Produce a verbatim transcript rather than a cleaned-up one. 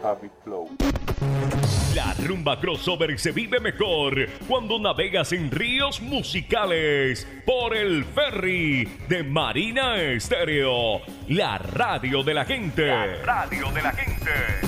Javi Flow. La rumba crossover se vive mejor cuando navegas en ríos musicales por el ferry de Marina Estéreo, la radio de la gente. La radio de la gente.